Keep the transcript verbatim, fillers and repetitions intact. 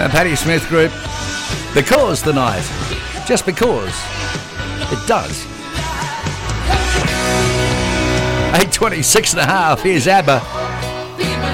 And Patti Smith Group, Because the Night. Just because. It does. eight twenty-six and a half. Here's ABBA.